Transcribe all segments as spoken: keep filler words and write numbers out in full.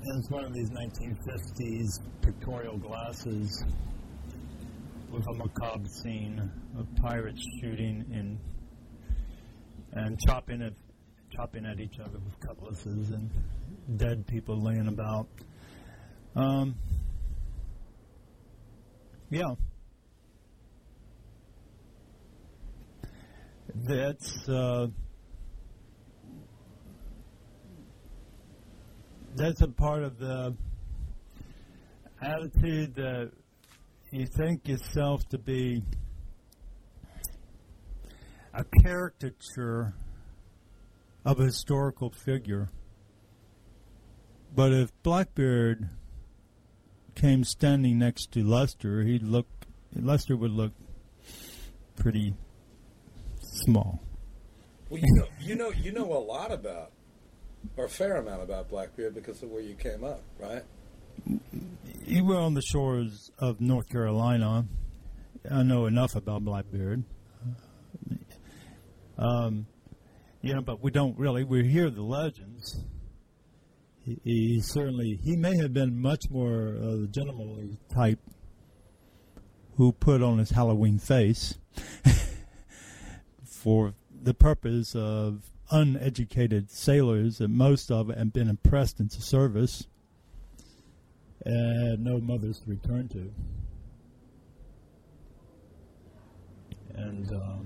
And it's one of these nineteen fifties pictorial glasses with a macabre scene of pirates shooting in and chopping at chopping at each other with cutlasses and dead people laying about. Um, yeah. That's uh, that's a part of the attitude that you think yourself to be a caricature of a historical figure. But if Blackbeard came standing next to Lester, he'd look Lester would look pretty small. Well, you know, you know, you know a lot about, or a fair amount about Blackbeard because of where you came up, right? You were on the shores of North Carolina. I know enough about Blackbeard. Um, you know, but we don't really. We hear the legends. He, he certainly, he may have been much more uh, the gentlemanly type who put on his Halloween face for the purpose of uneducated sailors, and most of it have been impressed into service and had no mothers to return to. And um,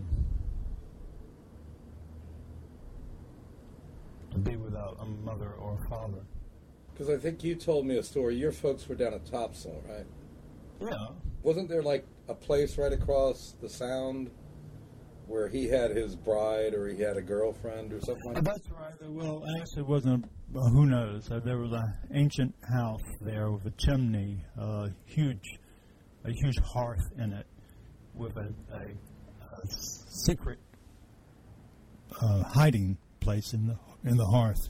to be without a mother or a father. Because I think you told me a story. Your folks were down at Topsail, right? Yeah. Wasn't there like a place right across the Sound where he had his bride or he had a girlfriend or something like that? That's right. Well, actually, it wasn't. A, who knows? Uh, there was an ancient house there with a chimney, uh, huge, a huge hearth in it, with a, a, a secret uh, hiding place in the in the hearth.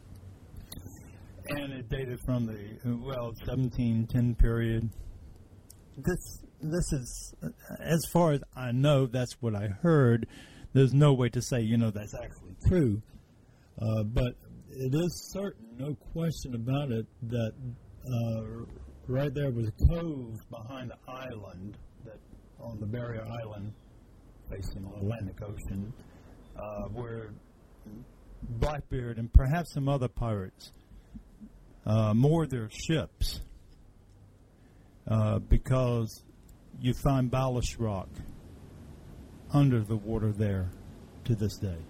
And it dated from the well seventeen ten period. This. This is, as far as I know, that's what I heard. There's no way to say, you know, that's actually true. Uh, but it is certain, no question about it, that uh, right there was a cove behind the island, that on the barrier island facing the Atlantic Ocean, uh, where Blackbeard and perhaps some other pirates uh, moored their ships uh, because you find ballast rock under the water there to this day.